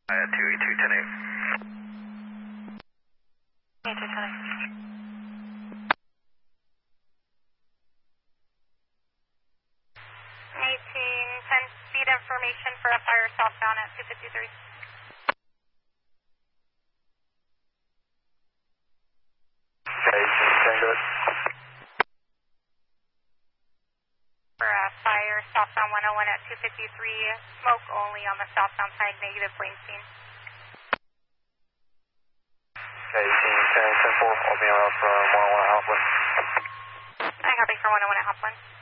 Speed information for a fire southbound at 253. Okay, 10 good. For a fire southbound 101 at 253, smoke only on the southbound side, negative lane scene. Okay, 10-4, I'll be around for 101 at Hopland. I copy for 101 at Hopland.